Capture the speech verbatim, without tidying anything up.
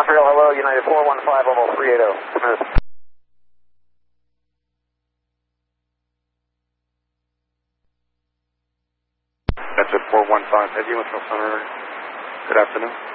Montreal, hello, United four one five, almost three eighty. Smooth. That's at four one five, Head U S Center. Good afternoon.